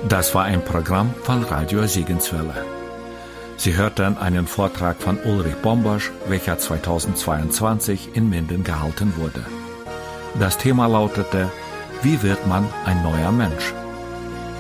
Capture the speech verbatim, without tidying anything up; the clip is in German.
Das war ein Programm von Radio Segenswelle. Sie hörten einen Vortrag von Ulrich Bombosch, welcher zweitausendzweiundzwanzig in Minden gehalten wurde. Das Thema lautete: Wie wird man ein neuer Mensch?